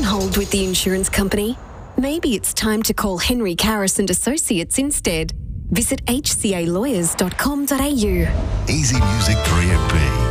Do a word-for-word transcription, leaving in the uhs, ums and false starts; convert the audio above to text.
hold with the insurance company? Maybe it's time to call Henry Karras and Associates instead. Visit h c a lawyers dot com dot a u. Easy Music three M P.